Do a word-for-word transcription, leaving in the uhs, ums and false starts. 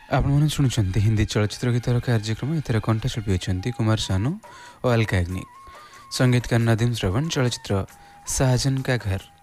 आपने शुणुंट हिंदी चलचित्र गीतर कार्यक्रम एथर कंठशिल्पी होती कुमार सानू और अलका याग्निक। संगीतकार नदीम श्रवण। चलचित्र शाहजहां का घर।